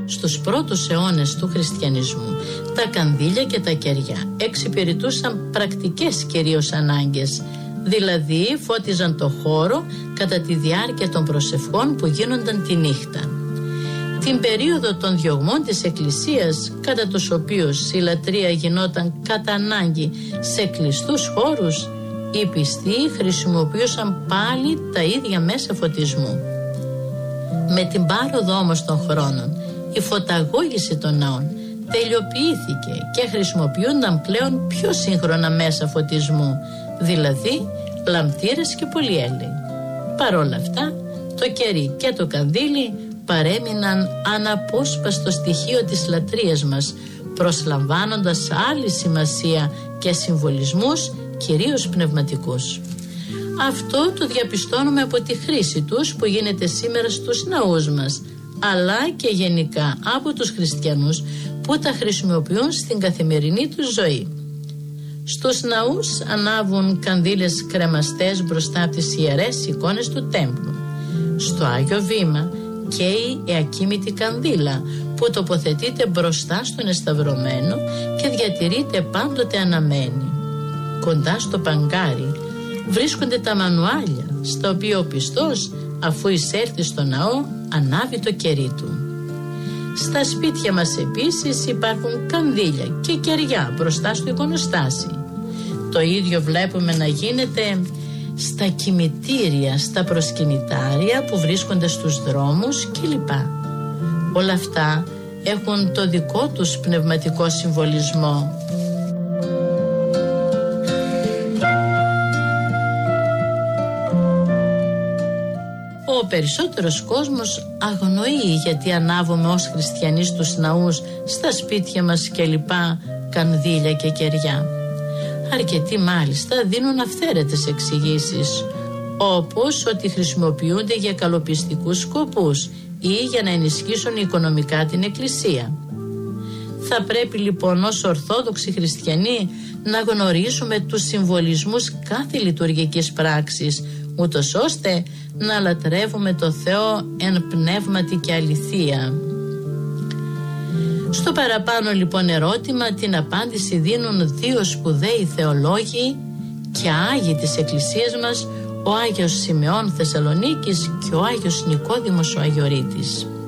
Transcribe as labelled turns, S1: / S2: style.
S1: Στους πρώτους αιώνες του χριστιανισμού, τα κανδύλια και τα κεριά εξυπηρετούσαν πρακτικές κυρίως ανάγκες, δηλαδή φώτιζαν το χώρο κατά τη διάρκεια των προσευχών που γίνονταν τη νύχτα. Την περίοδο των διωγμών της Εκκλησίας, κατά τους οποίους η λατρεία γινόταν κατά ανάγκη σε κλειστούς χώρους, οι πιστοί χρησιμοποιούσαν πάλι τα ίδια μέσα φωτισμού. Με την πάροδο όμως των χρόνων, η φωταγώγηση των ναών τελειοποιήθηκε και χρησιμοποιούνταν πλέον πιο σύγχρονα μέσα φωτισμού, δηλαδή λαμπτήρες και πολυέλαιοι. Παρ' όλα αυτά, το κερί και το κανδύλι παρέμειναν αναπόσπαστο στοιχείο της λατρείας μας, προσλαμβάνοντας άλλη σημασία και συμβολισμούς, κυρίως πνευματικούς. Αυτό το διαπιστώνουμε από τη χρήση τους που γίνεται σήμερα στους ναούς μας, αλλά και γενικά από τους χριστιανούς που τα χρησιμοποιούν στην καθημερινή τους ζωή. Στους ναούς ανάβουν κανδύλες κρεμαστές μπροστά από τις ιερές εικόνες του τέμπλου. Στο Άγιο Βήμα καίει η ακίμητη κανδύλα που τοποθετείται μπροστά στον εσταυρωμένο και διατηρείται πάντοτε αναμένη. Κοντά στο παγκάρι βρίσκονται τα μανουάλια, στα οποία ο πιστός, αφού εισέλθει στο ναό, ανάβει το κερί του. Στα σπίτια μας επίσης υπάρχουν κανδύλια και κεριά μπροστά στο εικονοστάσι. Το ίδιο βλέπουμε να γίνεται στα κημητήρια, στα προσκυνητάρια που βρίσκονται στους δρόμους κλπ. Όλα αυτά έχουν το δικό τους πνευματικό συμβολισμό. Ο περισσότερος κόσμος αγνοεί γιατί ανάβουμε ως χριστιανοί στους ναούς, στα σπίτια μας κλπ. Κανδύλια και κεριά. Αρκετοί μάλιστα δίνουν αυθαίρετες εξηγήσεις, όπως ότι χρησιμοποιούνται για καλοπιστικούς σκοπούς ή για να ενισχύσουν οικονομικά την Εκκλησία. Θα πρέπει λοιπόν ως Ορθόδοξοι χριστιανοί να γνωρίζουμε τους συμβολισμούς κάθε λειτουργικής πράξης, ούτως ώστε να λατρεύουμε το Θεό εν πνεύματι και αληθεία. Στο παραπάνω λοιπόν ερώτημα την απάντηση δίνουν δύο σπουδαίοι θεολόγοι και Άγιοι της Εκκλησίας μας, ο Άγιος Σιμεών Θεσσαλονίκης και ο Άγιος Νικόδημος ο Αγιορείτης.